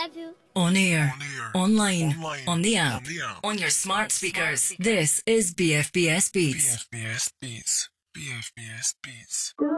love you. On air, online, on the app, on the app, on your smart speakers. This is BFBS Beats. BFBS Beats. BFBS Beats.